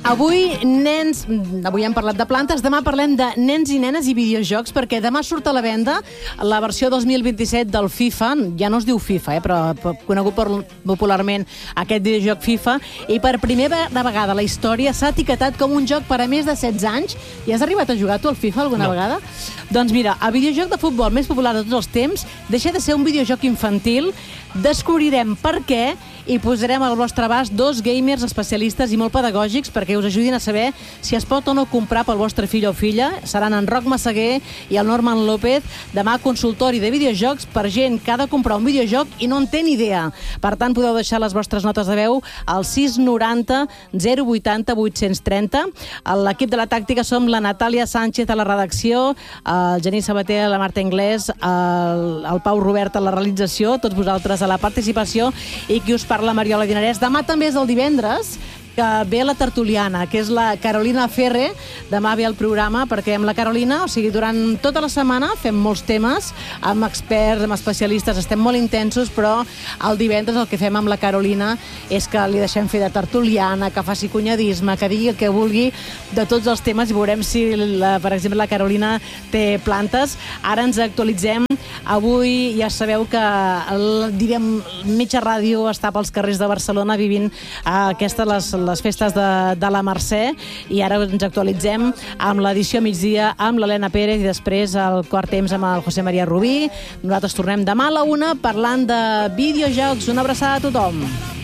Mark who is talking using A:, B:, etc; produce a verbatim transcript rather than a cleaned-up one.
A: Avui, nens, avui hem parlat de plantes, demà parlem de nens i nenes i videojocs, perquè demà surt a la venda la versió dos mil vint-i-set del FIFA, ja no es diu FIFA, eh, però conegut per, popularment aquest videojoc FIFA, i per primera vegada a la història s'ha etiquetat com un joc per a més de setze anys. I has arribat a jugar tu al FIFA alguna
B: No.
A: vegada? Doncs mira, el videojoc de futbol més popular de tots els temps deixa de ser un videojoc infantil, descobrirem per què i posarem al vostre abast dos gamers especialistes i molt pedagògics perquè us ajudin a saber si es pot o no comprar pel vostre fill o filla. Seran en Roc Massaguer i el Norman López. Demà consultori de videojocs per gent que ha de comprar un videojoc i no en té ni idea. Per tant, podeu deixar les vostres notes de veu al sis noranta zero vuitanta vuit-cents trenta. A l'equip de la tàctica som la Natàlia Sánchez a la redacció, el Genís Sabater, la Marta Inglés, el, el Pau Robert a la realització, tots vosaltres a la participació, i qui us parla, Mariola Dinarès. Demà també és el divendres, que ve la tertuliana, que és la Carolina Ferre. Demà ve al programa perquè amb la Carolina, o sigui, durant tota la setmana fem molts temes amb experts, amb especialistes, estem molt intensos, però el divendres el que fem amb la Carolina és que li deixem fer de tertuliana, que faci cunyadisme, que digui el que vulgui de tots els temes i veurem si, la, per exemple, la Carolina té plantes. Ara ens actualitzem. Avui ja sabeu que el, direm, mitja ràdio està pels carrers de Barcelona vivint uh, aquestes les les festes de, de la Mercè, i ara ens actualitzem amb l'edició migdia amb l'Helena Pérez i després el quart temps amb el José María Rubí. Nosaltres tornem demà a la una parlant de videojocs. Una abraçada a tothom.